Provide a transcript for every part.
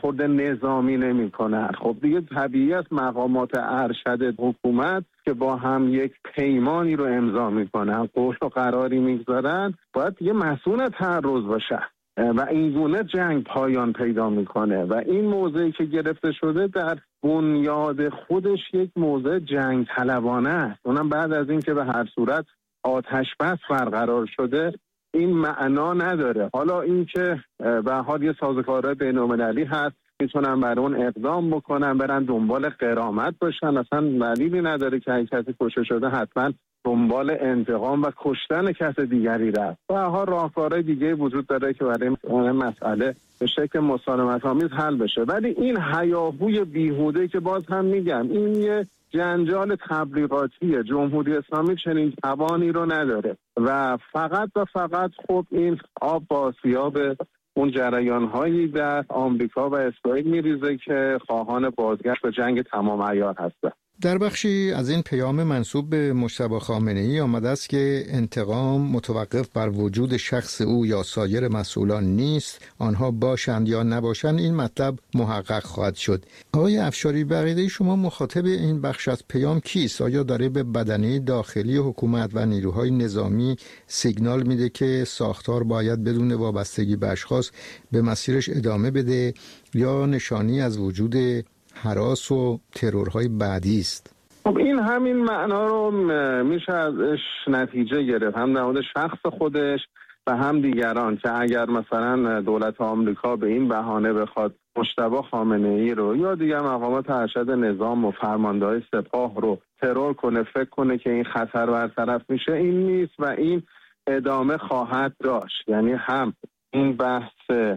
برخورد نظامی نمی‌کنن. خب دیگه طبیعی است مقامات ارشد حکومت که با هم یک پیمانی رو امضا میکنن، قول و قراری میگذارن، باید یه مسئول تعرض باشه و این گونه جنگ پایان پیدا میکنه و این موضعی که گرفته شده در بنیاد خودش یک موضع جنگ طلبانه است. اونم بعد از این که به هر صورت آتش بس برقرار شده این معنا نداره. حالا این که به حال یه سازوکارهای بین‌المللی هست، میتونن برای اون اقدام بکنن، برن دنبال غرامت باشن، اصلا دلیلی نداره که هر کسی کشته شده حتما دنبال انتقام و کشتن کس دیگری رفت. و ها راهکارهای دیگه وجود داره که برای این مسئله به شکل مسالمت‌آمیز حل بشه. ولی این هیاهوی بیهوده که باز هم میگم این یه جنجال تبلیغاتیه. جمهوری اسلامی چنین توانی رو نداره و فقط خب این آب با آسیاب اون جریان‌هایی در آمریکا و اسرائیل میریزه که خواهان بازگشت به جنگ تمام عیار هستند. در بخشی از این پیام منسوب به مجتبی خامنه‌ای آمده است که انتقام متوقف بر وجود شخص او یا سایر مسئولان نیست، آنها باشند یا نباشند این مطلب محقق خواهد شد. آقای افشاری، بقیده شما مخاطب این بخش از پیام کیست؟ آیا داره به بدنه داخلی حکومت و نیروهای نظامی سیگنال میده که ساختار باید بدون وابستگی به اشخاص به مسیرش ادامه بده یا نشانی از وجود هراس و ترورهای بعدی است؟ خب این همین معنا رو میشه ازش نتیجه گرفت، هم در مورد شخص خودش و هم دیگران، که اگر مثلا دولت آمریکا به این بهانه بخواد مجتبی خامنه‌ای رو یا دیگر مقامات ارشد نظام و فرمانده‌های سپاه رو ترور کنه، فکر کنه که این خطر برطرف میشه، این نیست و این ادامه خواهد داشت. یعنی هم این بحث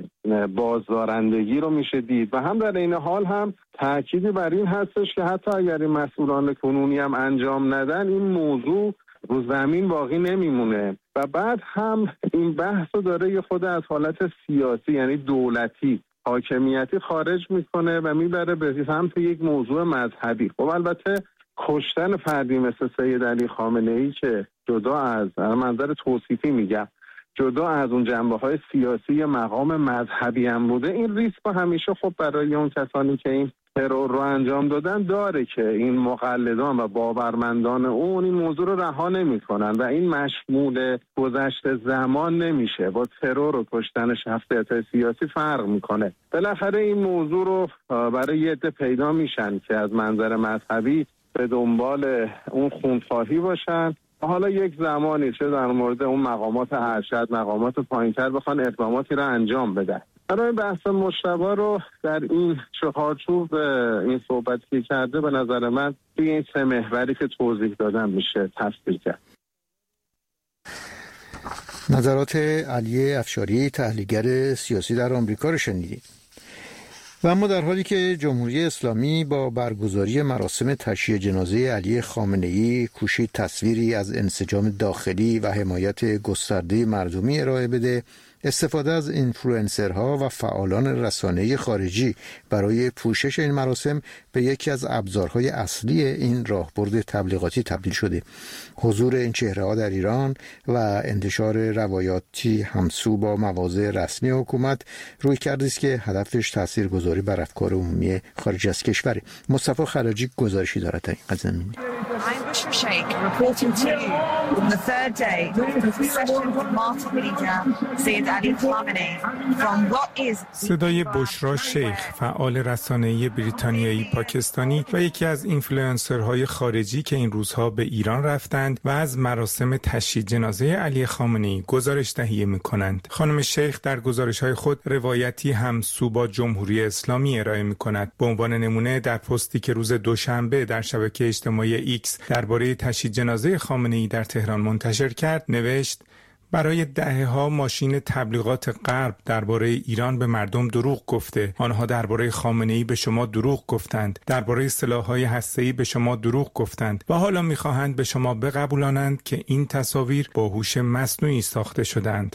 بازدارندگی رو میشه دید و هم در این حال هم تأکیدی بر این هستش که حتی اگر این مسئولان کنونی هم انجام ندن این موضوع رو زمین باقی نمیمونه و بعد هم این بحث رو داره یه خود از حالت سیاسی یعنی دولتی حاکمیتی خارج میکنه و میبره به سمت یک موضوع مذهبی. خب البته کشتن فردی مثل سید علی خامنه‌ای که جدا از منظر توصیفی میگم جدا از اون جنبه‌های سیاسی مقام مذهبی هم بوده، این ریسک همیشه خب برای اون کسانی که این ترور رو انجام دادن داره که این مقلدان و باورمندان اون این موضوع رو رها نمی‌کنن و این مشمول گذشته زمان نمیشه. با ترور و کشتن شخصیت‌های سیاسی فرق میکنه. بالاخره این موضوع رو برای یه عده پیدا میشن که از منظر مذهبی به دنبال اون خونخواهی باشن، حالا یک زمانی چه در مورد اون مقامات ارشد مقامات پایین‌تر بخوان اقداماتی را انجام بدن. برای بحث مجتبی رو در این چهارچوب این صحبتی کرده به نظر من توی این سه محوری که توضیح دادم میشه تفسیر کرد. نظرات علی افشاری تحلیلگر سیاسی در آمریکا رو شنیدید. و اما در حالی که جمهوری اسلامی با برگزاری مراسم تشییع جنازه علی خامنه‌ای کوشید تصویری از انسجام داخلی و حمایت گسترده مردمی ارائه بده، استفاده از اینفلوئنسرها و فعالان رسانه‌ای خارجی برای پوشش این مراسم به یکی از ابزارهای اصلی این راهبرد تبلیغاتی تبدیل شده. حضور این چهره‌ها در ایران و انتشار روایاتی همسو با مواضع رسمی حکومت روی کرده است که هدفش تاثیرگذاری بر افکار عمومی خارج از کشور. مصطفی خراجی گزارشی دارد در این زمینه. صدای بشرا شیخ، فعال رسانه‌ای بریتانیایی پاکستانی و یکی از اینفلوئنسرهای خارجی که این روزها به ایران رفتند و از مراسم تشییع جنازه علی خامنه‌ای گزارش تهیه می‌کنند. خانم شیخ در گزارش‌های خود روایتی همسو با جمهوری اسلامی ارائه می‌کند. به عنوان نمونه در پستی که روز دوشنبه در شبکه اجتماعی ایکس درباره تشییع جنازه خامنه‌ای در تهران منتشر کرد، نوشت: برای دهه‌ها ماشین تبلیغات غرب درباره ایران به مردم دروغ گفته. آنها درباره خامنه‌ای به شما دروغ گفتند، درباره سلاح‌های هسته‌ای به شما دروغ گفتند و حالا می‌خواهند به شما بقبولانند که این تصاویر با هوش مصنوعی ساخته شدند.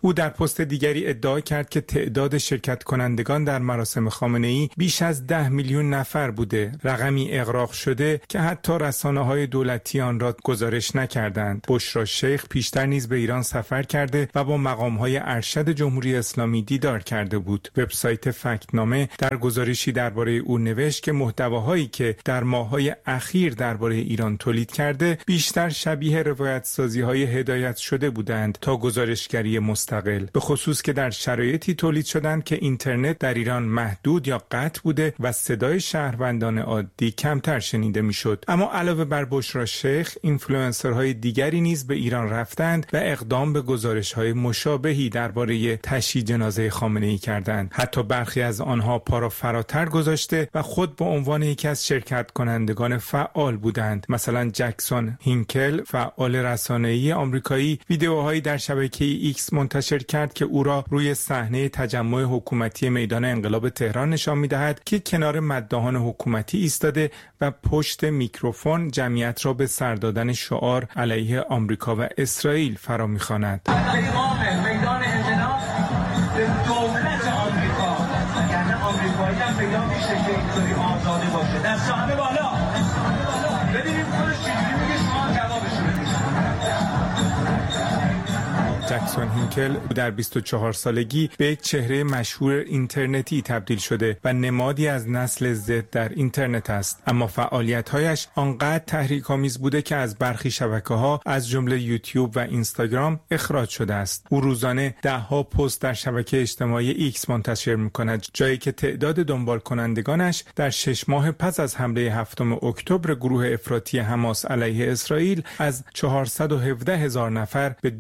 او در پست دیگری ادعا کرد که تعداد شرکت کنندگان در مراسم خامنه‌ای بیش از 10 میلیون نفر بوده، رقمی اغراق شده که حتی رسانه‌های دولتی آن را گزارش نکردند. بشرا شیخ پیشتر نیز به ایران سفر کرده و با مقام‌های ارشد جمهوری اسلامی دیدار کرده بود. وبسایت فکتنامه در گزارشی درباره او نوشت که محتواهایی که در ماه‌های اخیر درباره ایران تولید کرده بیشتر شبیه روایت‌سازی‌های هدایت شده بودند تا گزارشگری مستقل، به خصوص که در شرایطی تولید شدند که اینترنت در ایران محدود یا قطع بوده و صدای شهروندان عادی کمتر شنیده میشد. اما علاوه بر بشرا شیخ، اینفلوئنسرهای دیگری نیز به ایران رفتند و اقدام به گزارش‌های مشابهی درباره تشییع جنازه خامنه‌ای کردند. حتی برخی از آنها پا را فراتر گذاشته و خود به عنوان یکی از شرکت کنندگان فعال بودند. مثلا جکسون هینکل، فعال رسانه‌ای آمریکایی، ویدیوهایی در شبکه ایکس منتشر کرد که او را روی صحنه تجمع حکومتی میدان انقلاب تهران نشان می‌دهد که کنار مداحان حکومتی ایستاده و پشت میکروفون جمعیت را به سر دادن شعار علیه آمریکا و اسرائیل فرا می‌خواند. میدان انقلاب به دولت آمریکا، یعنی آمریکایی هم پیدا میشه که اینطوری آزاده باشه. دست همه بالا. ببینیم خودش چجوری میگه، شما جوابشو بدید. جکسون هینکل در 24 سالگی به یک چهره مشهور اینترنتی تبدیل شده و نمادی از نسل زد در اینترنت است، اما فعالیت‌هایش آنقدر تحریک‌آمیز بوده که از برخی شبکه‌ها از جمله یوتیوب و اینستاگرام اخراج شده است. او روزانه ده‌ها پست در شبکه اجتماعی ایکس منتشر می‌کند، جایی که تعداد دنبال کنندگانش در 6 ماه پس از حمله 7 اکتبر گروه افراطی حماس علیه اسرائیل از 417,000 نفر به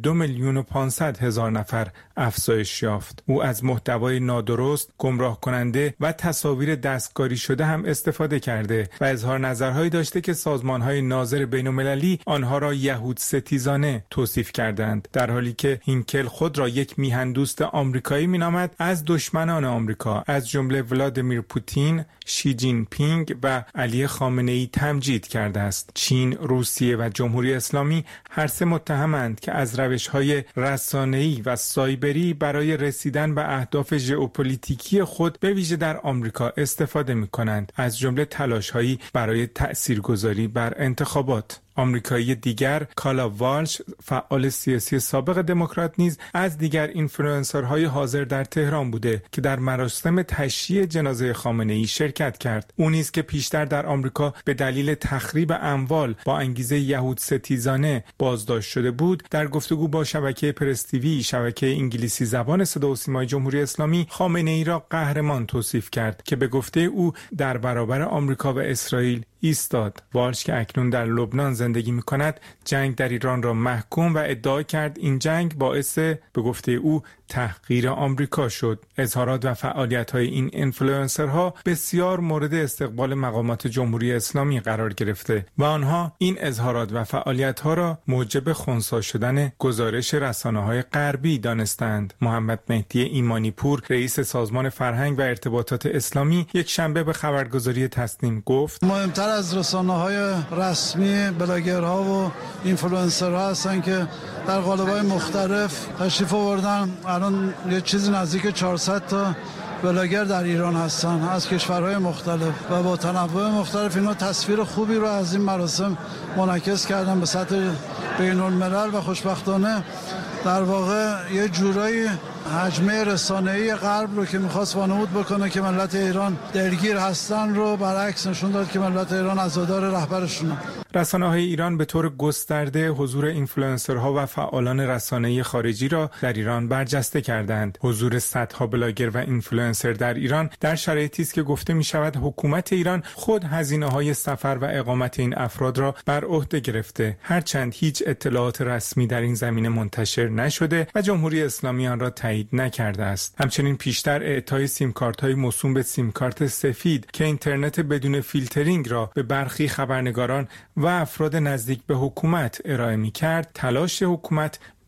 2,500,000 نفر افزایش یافت. او از محتوای نادرست، گمراه کننده و تصاویر دستکاری شده هم استفاده کرده و اظهار نظرهایی داشته که سازمان‌های ناظر بین‌المللی آنها را یهود ستیزانه توصیف کردند، در حالی که هینکل خود را یک میهن‌دوست آمریکایی می‌نامد. از دشمنان آمریکا از جمله ولادیمیر پوتین، شی جین پینگ و علی خامنه‌ای تمجید کرده است. چین، روسیه و جمهوری اسلامی هر سه متهمند که از روش‌های رسانه‌ای و سایبری برای رسیدن به اهداف ژئوپلیتیکی خود به ویژه در آمریکا استفاده می‌کنند، از جمله تلاش‌هایی برای تأثیرگذاری بر انتخابات. آمریکایی دیگر، کالا والش، فعال سیاسی سابق دموکرات، نیز از دیگر اینفلوئنسرهای حاضر در تهران بوده که در مراسم تشییع جنازه خامنه‌ای شرکت کرد. او نیز که پیشتر در آمریکا به دلیل تخریب اموال با انگیزه یهود ستیزانه بازداشت شده بود، در گفتگو با شبکه پرس تیوی، شبکه انگلیسی زبان صدا و سیمای جمهوری اسلامی، خامنه‌ای را قهرمان توصیف کرد که به گفته او در برابر آمریکا و اسرائیل ایستاد. والش که اکنون در لبنان زندگی می‌کند، جنگ در ایران را محکوم و ادعا کرد این جنگ باعث، به گفته او، تحقیر آمریکا شد. اظهارات و فعالیت‌های این اینفلوئنسرها بسیار مورد استقبال مقامات جمهوری اسلامی قرار گرفته و آنها این اظهارات و فعالیت‌ها را موجب خنثی شدن گزارش رسانه‌های غربی دانستند. محمد مهدی ایمانی پور، رئیس سازمان فرهنگ و ارتباطات اسلامی، یک شنبه به خبرگزاری تسنیم گفت: مهمتر از رسانه‌های رسمی بلاگرها و اینفلوئنسرها هستن که در قالب‌های مختلف تشریف آوردن. الان یه چیزی نزدیک 400 تا بلاگر در ایران هستن از کشورهای مختلف و با تنوع مختلف. اینا تصویر خوبی رو از این مراسم منعکس کردن به سطح بین‌الملل و خوشبختانه در واقع یه جورایی حجمه رسانه‌ای غرب رو که می‌خواست وانمود بکنه که ملت ایران درگیر هستن رو برعکس نشون داد که ملت ایران عزادار رهبرشونه. رسانه‌های ایران به طور گسترده حضور اینفلوئنسرها و فعالان رسانه‌ای خارجی را در ایران برجسته کردند. حضور صدها بلاگر و اینفلوئنسر در ایران در شرایطی است که گفته می‌شود حکومت ایران خود هزینه‌های سفر و اقامت این افراد را بر عهده گرفته، هرچند هیچ اطلاعات رسمی در این زمینه منتشر نشده و جمهوری اسلامی آن را تایید نکرده است. همچنین پیشتر اعطای سیم‌کارت‌های موسوم به سیم‌کارت سفید که اینترنت بدون فیلترینگ را به برخی خبرنگاران و افراد نزدیک به حکومت ارائه می‌کرد، تلاش حکومت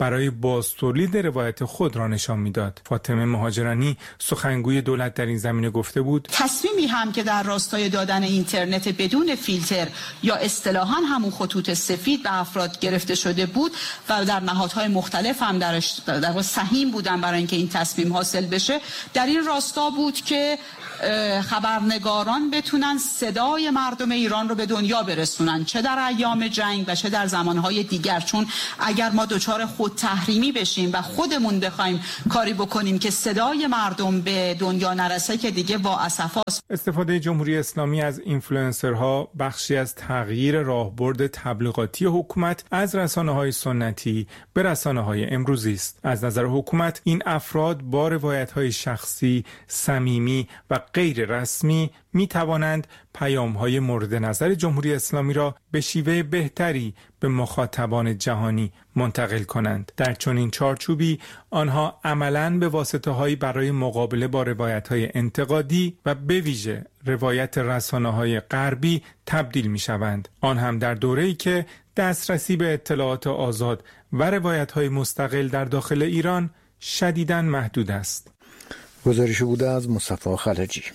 برای بازتولید روایت خود را نشان میداد. فاطمه مهاجرانی سخنگوی دولت در این زمینه گفته بود تصمیمی هم که در راستای دادن اینترنت بدون فیلتر یا اصطلاحاً همون خطوط سفید به افراد گرفته شده بود و در نهادهای مختلف هم در سهیم بودن برای اینکه این تصمیم حاصل بشه، در این راستا بود که خبرنگاران بتونن صدای مردم ایران رو به دنیا برسونن، چه در ایام جنگ و چه در زمانهای دیگر. چون اگر ما دچار خود تحریمی بشیم و خودمون بخوایم کاری بکنیم که صدای مردم به دنیا نرسه که دیگه با اسفاست. استفاده جمهوری اسلامی از اینفلوئنسرها بخشی از تغییر راهبرد تبلیغاتی حکومت از رسانه‌های سنتی به رسانه‌های امروزی است. از نظر حکومت این افراد با روایت‌های شخصی، صمیمی و غیر رسمی می توانند پیام‌های مورد نظر جمهوری اسلامی را به شیوه بهتری به مخاطبان جهانی منتقل کنند. در چنین چارچوبی آنها عملاً به واسطه‌هایی برای مقابله با روایت‌های انتقادی و به ویژه روایت رسانه‌های غربی تبدیل می‌شوند. آن هم در دوره‌ای که دسترسی به اطلاعات آزاد و روایت‌های مستقل در داخل ایران شدیداً محدود است. گزارش بوده از مصطفی خلجی.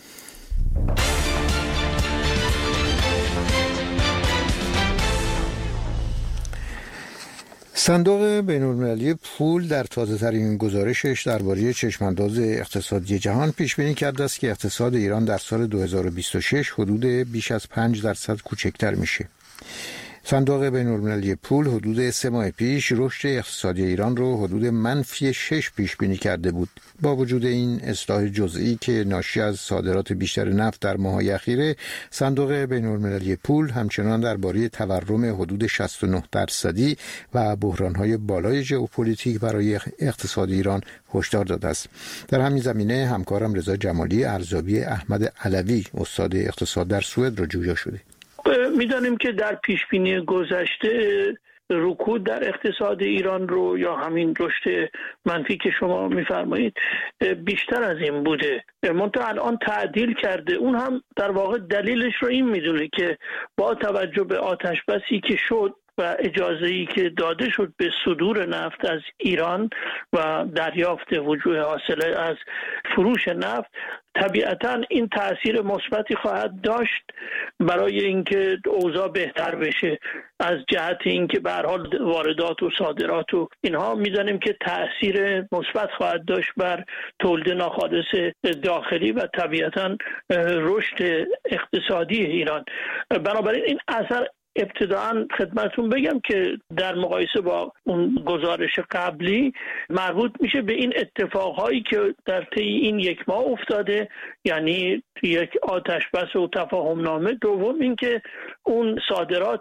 صندوق بین‌المللی پول در تازه‌ترین گزارشش درباره چشمانداز اقتصادی جهان پیش بینی کرده است که اقتصاد ایران در سال 2026 حدود بیش از 5% کوچکتر میشه. صندوق بین‌المللی پول حدود 3 ماه پیش رشد اقتصادی ایران رو حدود -6 پیش بینی کرده بود. با وجود این اصلاح جزئی که ناشی از صادرات بیشتر نفت در ماه‌های اخیره، صندوق بین‌المللی پول همچنان درباره تورم حدود 69% و بحران‌های بالای ژئوپلیتیک برای اقتصاد ایران هشدار داده است. در همین زمینه همکارم رضا جمالی ارزیابی احمد علوی استاد اقتصاد در سوئد را جویا شده. می‌دانیم که در پیشبینی گذشته رکود در اقتصاد ایران رو یا همین رشد منفی که شما می‌فرمایید بیشتر از این بوده، منتها الان تعدیل کرده. اون هم در واقع دلیلش رو این میدونه که با توجه به آتشبسی که شد و اجازه‌ای که داده شد به صدور نفت از ایران و دریافت وجوه حاصله از فروش نفت، طبیعتاً این تأثیر مثبتی خواهد داشت برای اینکه اوضاع بهتر بشه. از جهت اینکه به هر حال واردات و صادرات و اینها می‌دانیم که تأثیر مثبت خواهد داشت بر تولید ناخالص داخلی و طبیعتاً رشد اقتصادی ایران. بنابراین این اثر ابتداعاً خدمتتون بگم که در مقایسه با اون گزارش قبلی مربوط میشه به این اتفاقهایی که در طی این یک ماه افتاده، یعنی یک آتشبس و تفاهم نامه. دوم اینکه اون صادرات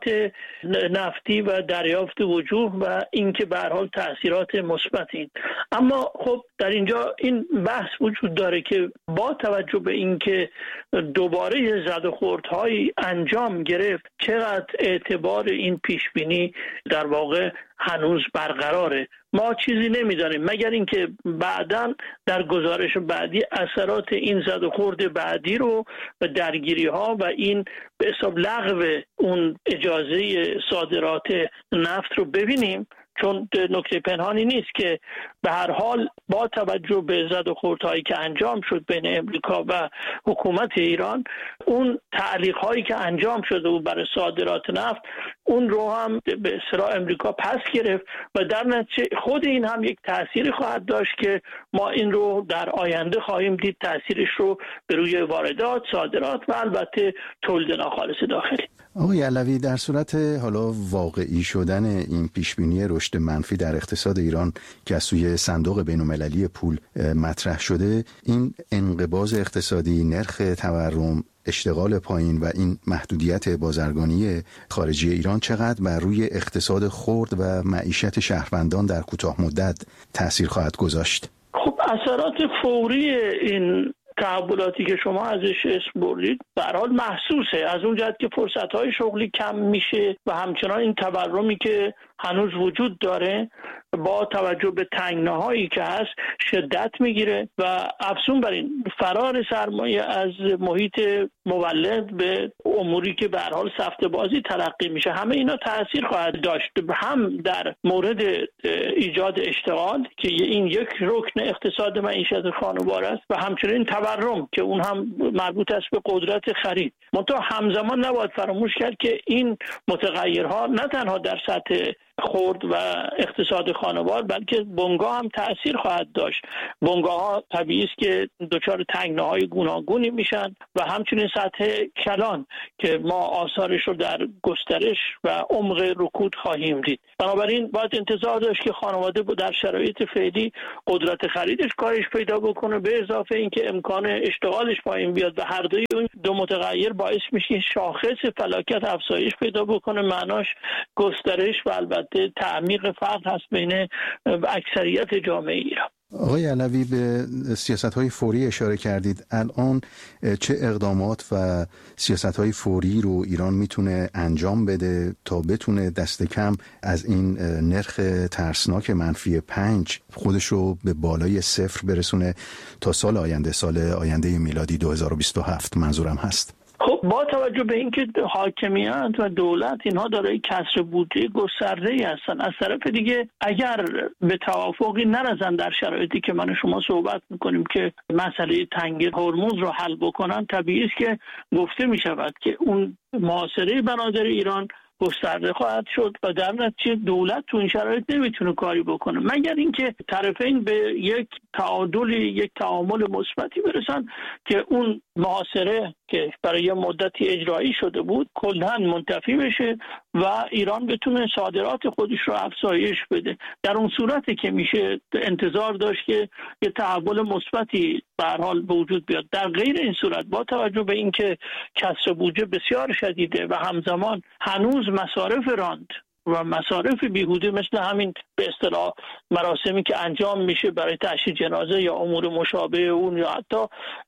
نفتی و دریافت وجوه و اینکه به هر حال تأثیرات مثبتین. اما خب در اینجا این بحث وجود داره که با توجه به اینکه دوباره زد و خوردهای انجام گرفت، چقدر اعتبار این پیشبینی در واقع هنوز برقراره. ما چیزی نمیدانیم مگر اینکه بعداً در گزارش بعدی اثرات این زد و خورد بعدی رو و درگیری ها و این به حساب لغو اون اجازه صادرات نفت رو ببینیم. چون نکته پنهانی نیست که به هر حال با توجه به زد و خوردهایی که انجام شد بین امریکا و حکومت ایران، اون تعلیق‌هایی که انجام شده بود برای صادرات نفت، اون رو هم به اصطلاح امریکا پس گرفت و در نتیجه خود این هم یک تأثیری خواهد داشت که ما این رو در آینده خواهیم دید، تأثیرش رو به روی واردات، صادرات و البته تولید ناخالص داخلی. آقای علوی، در صورت حالا واقعی شدن این پیشبینی رشد منفی در اقتصاد ایران که از سوی صندوق بین‌المللی پول مطرح شده، این انقباض اقتصادی، نرخ تورم، اشتغال پایین و این محدودیت بازرگانی خارجی ایران چقدر بر روی اقتصاد خرد و معیشت شهروندان در کوتاه مدت تأثیر خواهد گذاشت؟ خب اثرات فوری این تحولاتی که شما ازش اسم بردید به هر حال محسوسه، از اون جهت که فرصت‌های شغلی کم میشه و همچنان این تورمی که هنوز وجود داره با توجه به تنگناهایی که هست شدت میگیره و افزون بر این فرار سرمایه از محیط مولد به اموری که به هر حال سفته بازی تلقی میشه، همه اینا تاثیر خواهد داشت هم در مورد ایجاد اشتغال که این یک رکن اقتصاد معیشت خانوار است و همچنین تورم که اون هم مربوط است به قدرت خرید. منتها همزمان نباید فراموش کرد که این متغیرها نه تنها در سطح خرد و اقتصاد خانوار بلکه بنگاه هم تأثیر خواهد داشت. بنگاه ها طبیعی است که دچار تنگناهای گوناگونی میشن و همچنین سطح کلان که ما آثارش رو در گسترش و عمق رکود خواهیم دید. بنابراین باید انتظار داشت که خانواده در شرایط فعلی قدرت خریدش کاهش پیدا بکنه، به اضافه اینکه امکان اشتغالش پایین بیاد و هر دوی اون دو متغیر باعث میشه شاخص فلاکت افزایش پیدا بکنه. معناش گسترش و البته تعمیق فقر هست بین اکثریت جامعه ایران. آقای علوی به سیاست‌های فوری اشاره کردید. الان چه اقدامات و سیاست‌های فوری رو ایران میتونه انجام بده تا بتونه دست کم از این نرخ ترسناک -5 خودش رو به بالای 0 برسونه تا سال آینده میلادی 2027 منظورم هست؟ خب با توجه به اینکه حاکمیت و دولت اینها دارای کسر بودجه گسترده‌ای هستن، از طرف دیگه اگر به توافقی نرسن در شرایطی که من شما صحبت میکنیم که مسئله تنگی هرمز رو حل بکنن، طبیعی است که گفته میشود که اون محاصره بنادر ایران گسترده خواهد شد و در نتیجه دولت تو این شرایط نمیتونه کاری بکنه مگر اینکه طرفین به یک تعادل، یک تعامل مثبتی برسن که اون محاصره که برای یه مدتی اجرایی شده بود کلاً منتفی بشه و ایران بتونه صادرات خودش رو افزایش بده. در اون صورتی که میشه انتظار داشت که یه تحول مثبتی به هر حال به وجود بیاد. در غیر این صورت با توجه به اینکه کسر بودجه بسیار شدیده و همزمان هنوز مصارف راند و مصارف بیهوده مثل همین به اصطلاح مراسمی که انجام میشه برای تشییع جنازه یا امور مشابه اون یا حتی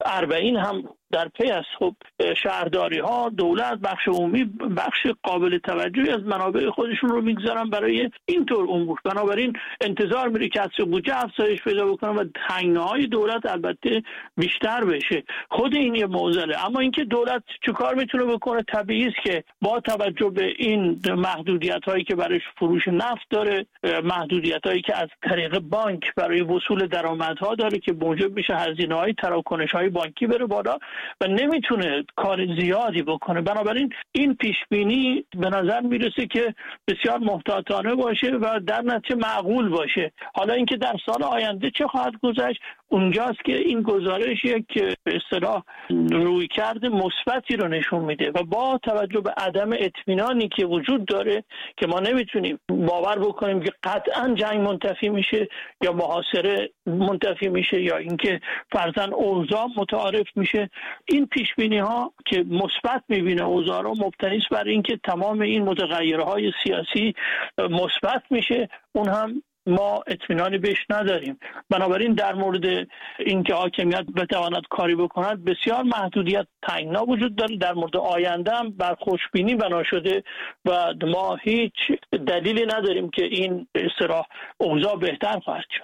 40 هم در پی است. خب شهرداری ها، دولت، بخش عمومی بخش قابل توجهی از منابع خودشون رو میگذارن برای اینطور امور. بنابراین انتظار میره که کسر بودجه افزایش پیدا بکنه و تنگناهای دولت البته بیشتر بشه. خود این یه معضله. اما اینکه دولت چیکار میتونه بکنه، طبیعی است که با توجه به این محدودیت هایی که برای فروش نفت داره، محدودیت هایی که از طریق بانک برای وصول درآمدها داره که موجب میشه هزینه های تراکنش های بانکی بره بالا و نمیتونه کار زیادی بکنه. بنابراین این پیش بینی به نظر میرسه که بسیار محتاطانه باشه و در نتیجه معقول باشه. حالا اینکه در سال آینده چه خواهد گذشت، اونجاست که این گزارش یک به اصطلاح رویکرد مثبتی رو نشون میده و با توجه به عدم اطمینانی که وجود داره که ما نمیتونیم باور بکنیم که قطعا جنگ منتفی میشه یا محاصره منتفی میشه یا اینکه فرضاً اوضاع متعارف میشه. این پیش بینی ها که مثبت میبینه اوضاع رو مبتنی است بر اینکه تمام این متغیرهای سیاسی مثبت میشه، اون هم ما اطمینانی بهش نداریم. بنابراین در مورد اینکه حاکمیت بتواند کاری بکند بسیار محدودیت تنگنا وجود داره. در مورد آینده هم بر خوشبینی بنا شده و ما هیچ دلیلی نداریم که این به اصطلاح اوضاع بهتر خواهد شد.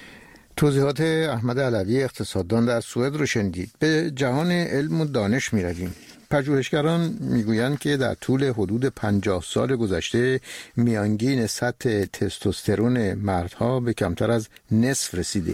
توضیحات احمد علوی اقتصاددان در سوئد رو شنیدید. به جهان علم و دانش می رویم. پژوهشگران میگویند که در طول حدود 50 سال گذشته میانگین سطح تستوسترون مردها به کمتر از نصف رسیده.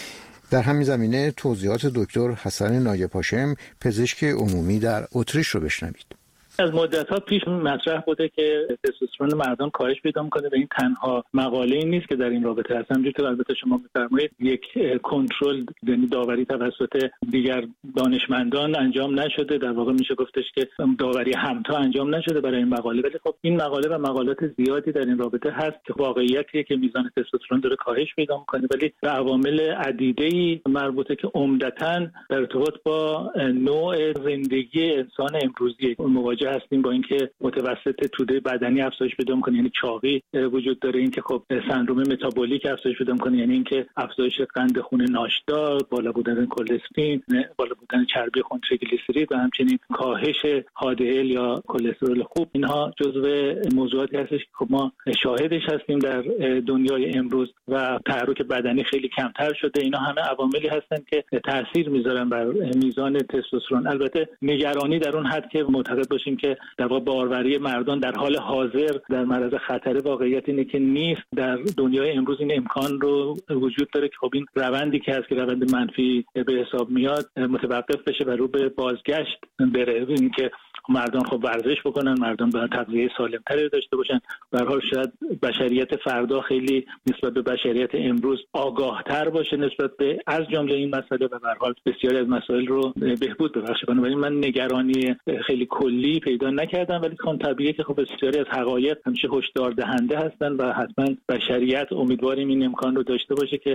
در همین زمینه توضیحات دکتر حسن نایب هاشم، پزشک عمومی در اتریش رو بشنوید. از مدت‌ها پیش مطرح بوده که تستوسترون مردان کاهش پیدا می‌کنه و این تنها مقاله‌ای نیست که در این رابطه هست. همونجوری که البته شما می‌فرمایید یک کنترل یعنی داوری توسط دیگر دانشمندان انجام نشده، در واقع میشه گفتش که داوری همتا انجام نشده برای این مقاله. ولی خب این مقاله و مقالات زیادی در این رابطه هست که واقعیتیه که میزان تستوسترون داره کاهش پیدا می‌کنه، ولی به عوامل عدیده‌ای مربوطه که عمدتاً در ارتباط با نوع زندگی انسان امروزی مواجه مواجه هستیم با اینکه متوسط توده بدنی افزایش پیدا می‌کنه، یعنی چاقی وجود داره، اینکه خب سندروم متابولیک افزایش پیدا می‌کنه، یعنی اینکه افزایش قند خون ناشتا، بالا بودن کلسترول، بالا بودن چربی خون تریگلیسیرید و همچنین کاهش HDL یا کلسترول خوب. اینها جزو موضوعاتی هستش که خب ما شاهدش هستیم در دنیای امروز و تحرک بدنی خیلی کمتر شده. اینا همه عواملی هستن که تاثیر میذارن بر میزان تستوسترون. البته نگرانی در اون حد که معتقد باشیم که در واقع باروری مردان در حال حاضر در معرض خطر، واقعیت اینه که نیست. در دنیای امروز این امکان رو وجود داره که خب این روندی که هست که روند منفی به حساب میاد متوقف بشه و رو به بازگشت بره. این که مردان خب ورزش بکنن، مردان باید تغذیه سالم‌تری داشته باشن. به هر حال شاید بشریت فردا خیلی نسبت به بشریت امروز آگاه‌تر باشه نسبت به از جمله این مسئله و به هر حال بسیاری از مسائل رو بهبود ببخشه. بنابراین من نگرانی خیلی کلی پیدا نکردم، ولی خب طبیعیه که خب بسیاری از حقایق همیشه هشدار دهنده هستن و حتما بشریت امیدواریم این امکان رو داشته باشه که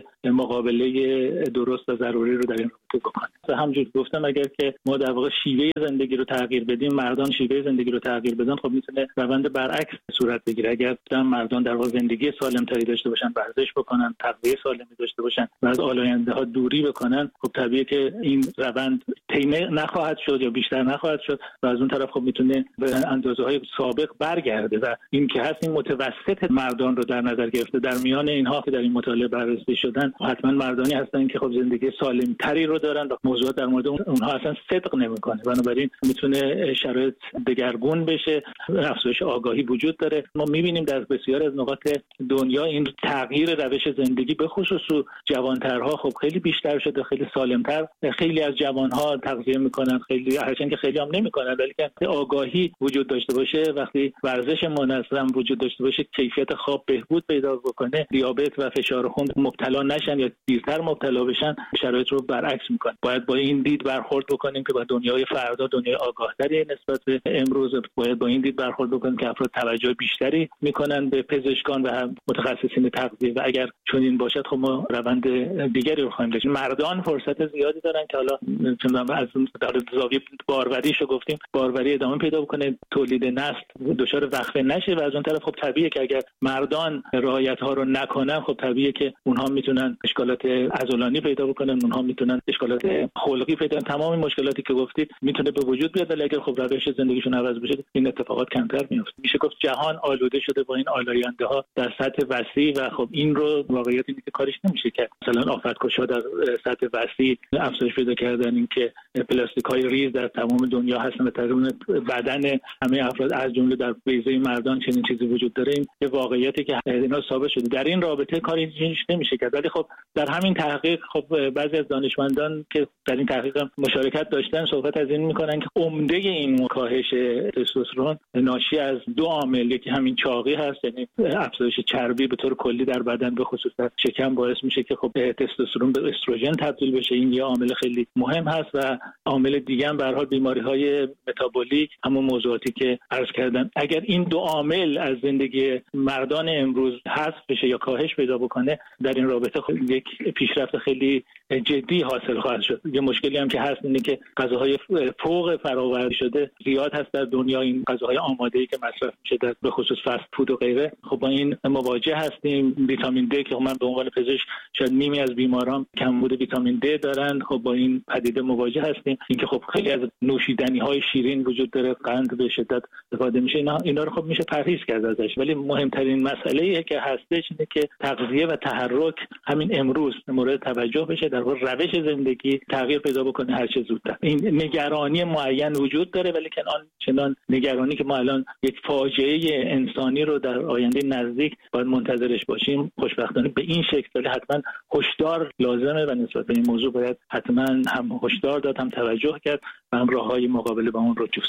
مقابله درست و ضروری رو در این رابطه بکنه. همونجوری گفتم اگر که ما در واقع شیوه زندگی رو تغییر بدیم، مردان شیوه زندگی رو تغییر بدن، خب میتونه روند برعکس صورت بگیره. اگر مردان در واقع زندگی سالم‌تری داشته باشن، ورزش بکنن، تغذیه سالمی داشته باشن و از آلاینده‌ها دوری بکنن، خب طبیعیه که این روند طی نخواهد شد یا بیشتر نخواهد شد و از اون طرف خب میتونه به اندازه‌های سابق برگرده. و این که هست این متوسط مردان رو در نظر گرفته. در میان اینها که در این مطالعه بررسی شدن حتما مردانی هستن که خب زندگی سالم‌تری رو دارن و موضوعات در مورد اونها اصلا صدق نمی‌کنه. بنابراین میتونه شرایط دگرگون بشه، افزایش آگاهی وجود داره. ما می‌بینیم در بسیار از نقاط دنیا این تغییر روش زندگی به خصوص جوانترها خب خیلی بیشتر شده، خیلی سالم‌تر. خیلی از جوانها تغذیه میکنن، خیلی هرچند که خیلی هم نمیکنن، ولی که آگاهی وجود داشته باشه، وقتی ورزش منظم وجود داشته باشه، کیفیت خواب بهبود پیدا بکنه، دیابت و فشار خون مبتلا نشن یا دیرتر مبتلا بشن، شرایط رو برعکس میکنه. باید با این دید برخورد بکنیم که با دنیای فردا دنیای آگاه‌تری نسبت به امروز، باید با این دید برخورد بکنیم که افراد توجه بیشتری میکنن به پزشکان و متخصصین تغذیه و اگر چنین باشد خب ما روند دیگری رو خواهیم داشت. مردان فرصت زیادی دارن که حالا چون از در زاویه باروریشو گفتیم، باروری ادامه پیدا بکنه، تولید نسل دچار وقفه نشه و از اون طرف خب طبیعیه که اگر مردان رعایت ها رو نکنن خب طبیعیه که اونها میتونن اشکالات عضلانی پیدا بکنن، اونها میتونن اشکالات خلقی پیدا کنن. تمام مشکلاتی که گفتید میتونه به وجود بیاد، ولی اگر خب روش زندگیشون عوض بشه این اتفاقات کمتر میفته. میشه گفت جهان آلوده شده با این آلاینده ها در سطح وسیع و خب این رو واقعیت اینه که کارش نمیشه که مثلا آفت‌کش‌ها در سطح وسیع افزایش پیدا کردن، این که پلاستیک‌های ریز در تمام دنیا هستن و تقریبا بدن همه افراد از جمله در بیضه مردان چنین چیزی وجود داره. این یه واقعیتی که اینا ثابت شده. در این رابطه کاری نمیشه کرد، ولی خب در همین تحقیق خب بعضی از دانشمندان که در این تحقیق مشارکت داشتن صحبت از این میکنن که عمده این کاهش تستوسترون ناشی از دو عامل، یکی همین چاقی هست، یعنی افزایش چربی به طور کلی در بدن به خصوص در شکم باعث میشه که خب تستوسترون به استروژن تبدیل بشه. این یه عامل خیلی مهم هست و عامل دیگه هم به هر حال بیماری‌های متابولیک، همون موضوعاتی که عرض کردم. اگر این دو عامل از زندگی مردان امروز حذف بشه یا کاهش پیدا بکنه، در این رابطه خب یک پیشرفت خیلی جدی حاصل خواهد شد. یه مشکلی هم که هست اینه که غذاهای فوق فراوری شده زیاد هست در دنیا، این غذاهای آماده‌ای که مصرف میشه در به خصوص فست فود و غیره. خب با این مواجه هستیم. ویتامین د که من به عنوان پزشک شاید نیمی از بیماران کمبود ویتامین د دارن، خب با این پدیده مواجه هستیم. اینکه خب خیلی از نوشیدنی‌های شیرین وجود داره، قند به شدت استفاده میشه، اینا رو خب میشه پرهیز کرد ازش. ولی مهمترین مسئله‌ای که هستش اینه که تغذیه و تحرک همین امروز مورد توجه بشه، در واقع روش زندگی تغییر پیدا بکنه هر چه زودتر. این نگرانی معین وجود داره، ولی چنان نگرانی که ما الان یک فاجعه انسانی رو در آینده نزدیک باید منتظرش باشیم خوشبختانه به این شکل حتما هشدار لازمه و نسبت به این موضوع باید حتما هم هشدار داد، هم توجه کرد و هم راههای مقابله با اون رو جست.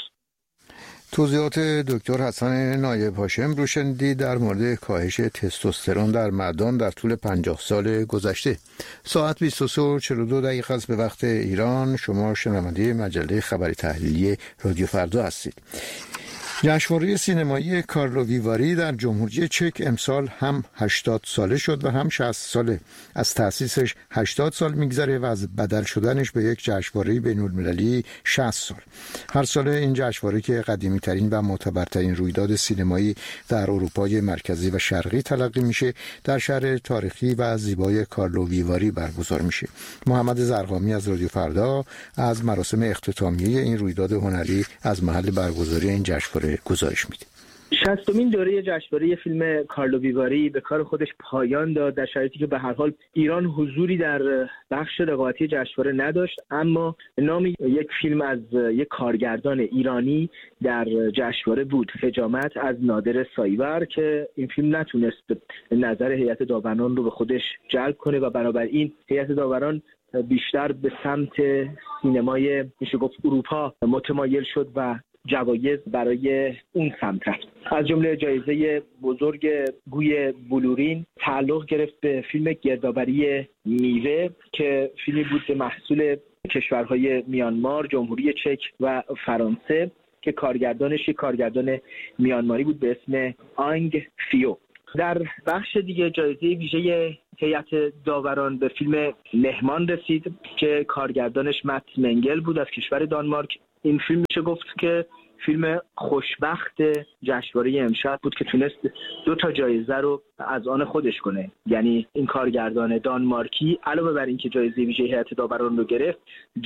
توضیحات دکتر حسن نایب هاشم رو شنیدید در مورد کاهش تستوسترون در مردان در طول 50 سال گذشته. ساعت 23:42 است به وقت ایران. شما شنونده مجله خبری تحلیلی رادیو فردا هستید. جشنواره سینمایی کارلووی واری در جمهوری چک امسال هم 80 ساله شد و هم 60 ساله. از تأسیسش 80 سال میگذره و از بدل شدنش به یک جشنواره بین‌المللی 60 سال. هر سال این جشنواره که قدیمی ترین و معتبرترین رویداد سینمایی در اروپای مرکزی و شرقی تلقی میشه، در شهر تاریخی و زیبای کارلووی واری برگزار میشه. محمد زرقامی از رادیو فردا از مراسم اختتامیه این رویداد هنری از محل برگزاری این جشنواره گزارش میده. 60مین دوره جشنواره فیلم کارلووی واری به کار خودش پایان داد، در شرایطی که به هر حال ایران حضوری در بخش رقابتی جشنواره نداشت، اما نام یک فیلم از یک کارگردان ایرانی در جشنواره بود، حجامت از نادر سایور، که این فیلم نتونست نظر هیئت داوران رو به خودش جلب کنه و بنابراین هیئت داوران بیشتر به سمت سینمای میشه گفت اروپا متمایل شد و جوایز برای اون سمت رفت. از جمله جایزه بزرگ گوی بلورین تعلق گرفت به فیلم گردآوری میوه که فیلمی بود به محصول کشورهای میانمار، جمهوری چک و فرانسه که کارگردانش یک کارگردان میانماری بود به اسم آنگ فیو. در بخش دیگه جایزه ویژه هیئت داوران به فیلم مهمان رسید که کارگردانش مت منگل بود از کشور دانمارک. این فیلم میشه گفت که فیلم خوشبخت جشنواره امشب بود که تونست 2 جایزه رو از آن خودش کنه. یعنی این کارگردان دانمارکی علاوه بر اینکه جایزه ویژه هیئت داوران رو گرفت،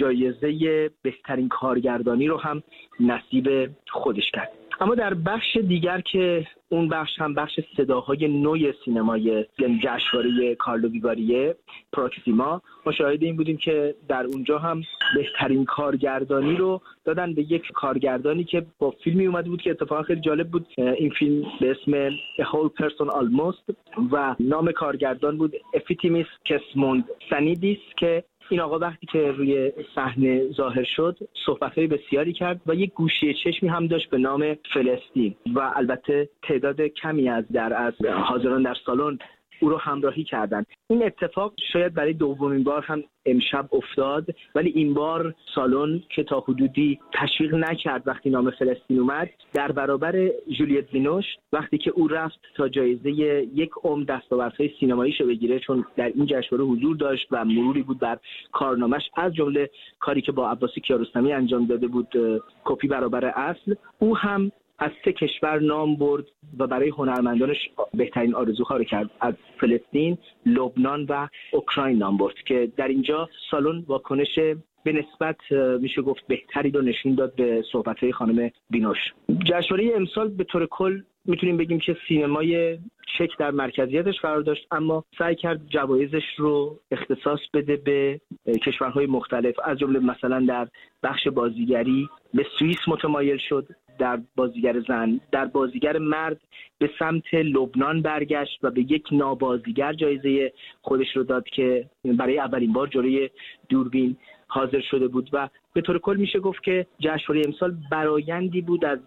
جایزه بهترین کارگردانی رو هم نصیب خودش کرد. اما در بخش دیگر که اون بخش هم بخش صداهای نوی سینمای جشنواره کارلووی واری پروکسیما، ما شاهد این بودیم که در اونجا هم بهترین کارگردانی رو دادن به یک کارگردانی که با فیلمی اومده بود که اتفاقا خیلی جالب بود. این فیلم به اسم A Whole Person Almost و نام کارگردان بود افیتیمیس کسموند سنیدیس، که این آقا وقتی که روی صحنه ظاهر شد صحبت‌های بسیاری کرد و یک گوشی چشمی هم داشت به نام فلسطین و البته تعداد کمی از حاضران در سالن او رو همراهی کردند. این اتفاق شاید برای دومین بار هم امشب افتاد، ولی این بار سالن که تا حدودی تشویق نکرد وقتی نام فلسطین اومد، در برابر جولیت بینوش وقتی که او رفت تا جایزه 1 دستاوردهای سینماییشو بگیره، چون در این جشنواره حضور داشت و مروری بود بر کارنامش، از جمله کاری که با عباسی کیارستمی انجام داده بود، کپی برابر اصل، او هم از 3 کشور نام برد و برای هنرمندانش بهترین آرزوها رو کرد. از فلسطین، لبنان و اوکراین نام برد که در اینجا سالن واکنش به نسبت میشه گفت بهتری رو نشون داد به صحبت‌های خانم بینوش. جشنواره امسال به طور کل میتونیم بگیم که سینمای چک در مرکزیتش قرار داشت، اما سعی کرد جوایزش رو اختصاص بده به کشورهای مختلف. از جمله مثلا در بخش بازیگری به سوئیس متمایل شد، در بازیگر زن، در بازیگر مرد به سمت لبنان برگشت و به یک نابازیگر جایزه خودش رو داد که برای اولین بار جلوی دوربین حاضر شده بود. و به طور کل میشه گفت که جشنواره امسال برآیندی بود از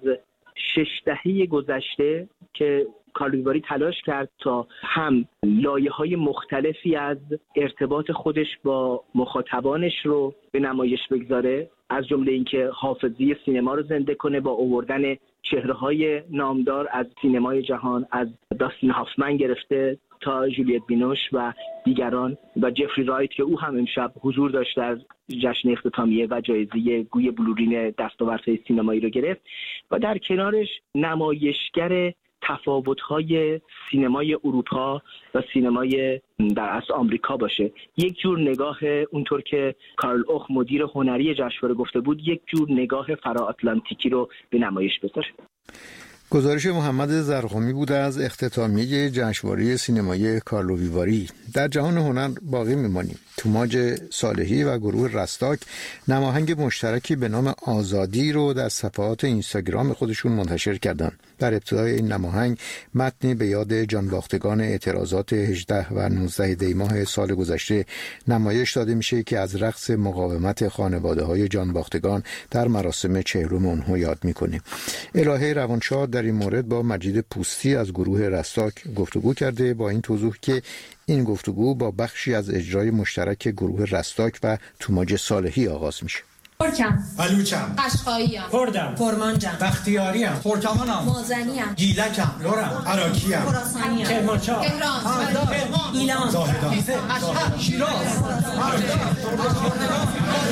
6 دهه گذشته که کارلووی واری تلاش کرد تا هم لایه‌های مختلفی از ارتباط خودش با مخاطبانش رو به نمایش بگذاره، از جمله اینکه حافظه سینما رو زنده کنه با آوردن چهره‌های نامدار از سینمای جهان، از داستین هافمن گرفته تا جولیت بینوش و دیگران و جفری رایت که او هم امشب حضور داشت در جشن اختتامیه و جایزه گوی بلورین دستاوردهای سینمایی رو گرفت و در کنارش نمایشگر تفاوت‌های سینمای اروپا و سینمای در اصل آمریکا باشه. یک جور نگاه، اونطور که کارل اوخ مدیر هنری جشنواره گفته بود، یک جور نگاه فرا آتلانتیکی رو به نمایش بذاره. گزارش محمد زرقامی بود از اختتامیه جشنواره سینمایی کارلووی واری. در جهان هنر باقی میمانیم. توماج صالحی و گروه رستاک نماهنگ مشترکی به نام آزادی رو در صفحات اینستاگرام خودشون منتشر کردند. در ابتدای این نماهنگ متنی به یاد جانباختگان اعتراضات 18 و 19 دی ماه سال گذشته نمایش داده میشه که از رقص مقاومت خانواده‌های جانباختگان در مراسم 40 اونها یاد میکنه. الهه روانشاد در این مورد با مجید پوستی از گروه رستاک گفتگو کرده، با این توضیح که این گفتگو با بخشی از اجرای مشترک گروه رستاک و توماج صالحی آغاز میشه. ترکم، بلوچم، قشقاییم، کردم، کرمانجم، بختیاریم، ترکمنم، مازنیم، گیلکم، لرم، عراقیم، خراسانیم، کرمانشاه، تهران، ایلان، زاهدان، شیراز،